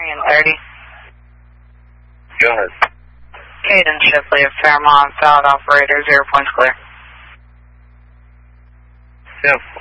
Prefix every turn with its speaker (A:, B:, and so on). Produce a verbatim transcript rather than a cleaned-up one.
A: and thirty.
B: Go ahead.
A: Caden Shipley of Fairmont, valid operator, zero points clear.
B: Yeah.